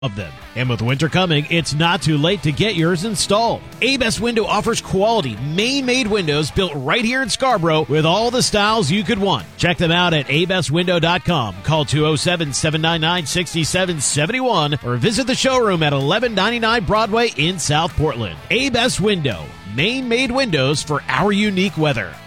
of them. And with winter coming, it's not too late to get yours installed. A-Best Window offers quality, Maine-made windows built right here in Scarborough with all the styles you could want. Check them out at abestwindow.com. Call 207-799-6771 or visit the showroom at 1199 Broadway in South Portland. A-Best Window, Maine-made windows for our unique weather.